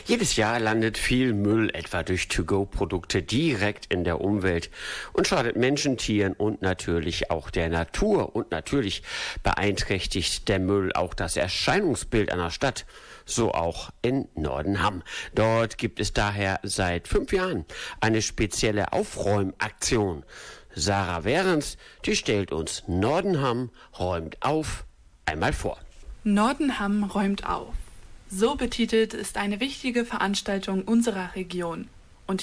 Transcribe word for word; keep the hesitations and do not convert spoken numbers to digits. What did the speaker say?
Jedes Jahr landet viel Müll, etwa durch To-Go-Produkte, direkt in der Umwelt und schadet Menschen, Tieren und natürlich auch der Natur. Und natürlich beeinträchtigt der Müll auch das Erscheinungsbild einer Stadt. So auch in Nordenham. Dort gibt es daher seit fünf Jahren eine spezielle Aufräumaktion. Sarah Wehrens, die stellt uns Nordenham räumt auf einmal vor. Nordenham räumt auf. So betitelt ist eine wichtige Veranstaltung unserer Region.